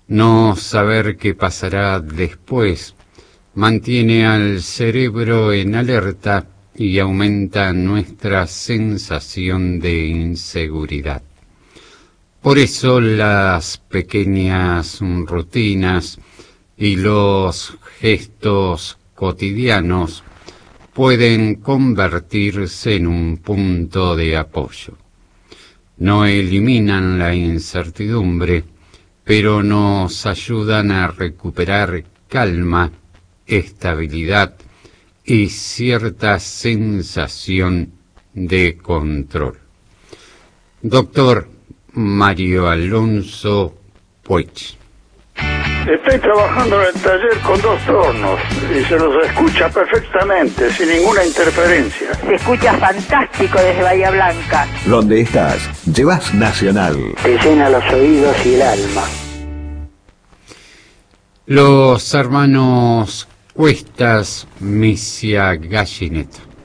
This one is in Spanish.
No saber qué pasará después mantiene al cerebro en alerta y aumenta nuestra sensación de inseguridad. Por eso las pequeñas rutinas y los gestos cotidianos pueden convertirse en un punto de apoyo. No eliminan la incertidumbre, pero nos ayudan a recuperar calma, estabilidad y cierta sensación de control. Doctor Mario Alonso Puig. Estoy trabajando en el taller con 2 tornos y se los escucha perfectamente, sin ninguna interferencia. Se escucha fantástico desde Bahía Blanca. Donde estás, llevas Nacional. Te llena los oídos y el alma. Los hermanos Cuestas Misia Gallineta.